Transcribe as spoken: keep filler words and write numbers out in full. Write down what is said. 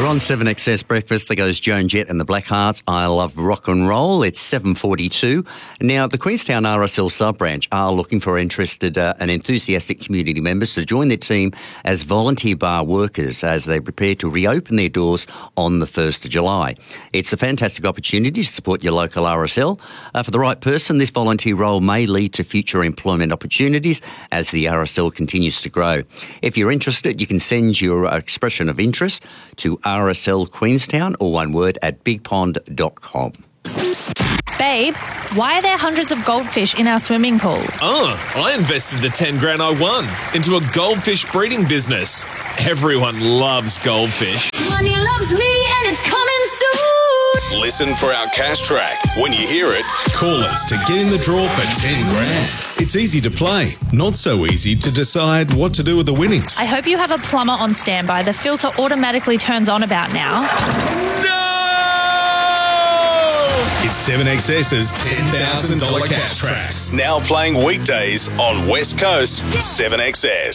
on seven X S Breakfast. There goes Joan Jett and the Blackhearts. I love rock and roll. It's seven forty-two. Now, the Queenstown R S L sub-branch are looking for interested uh, and enthusiastic community members to join their team as volunteer bar workers as they prepare to reopen their doors on the first of July. It's a fantastic opportunity to support your local R S L. Uh, for the right person, this volunteer role may lead to future employment opportunities as the R S L continues to grow. If you're interested, you can send your uh, expression of interest to R S L Queenstown, or one word, at big pond dot com. Babe, why are there hundreds of goldfish in our swimming pool? Oh, I invested the ten grand I won into a goldfish breeding business. Everyone loves goldfish. Money loves me and it's coming soon. Listen for our cash track. When you hear it, call us to get in the draw for ten grand. It's easy to play, not so easy to decide what to do with the winnings. I hope you have a plumber on standby. The filter automatically turns on about now. No! It's seven X S's ten thousand dollars cash tracks. Now playing weekdays on West Coast seven X S.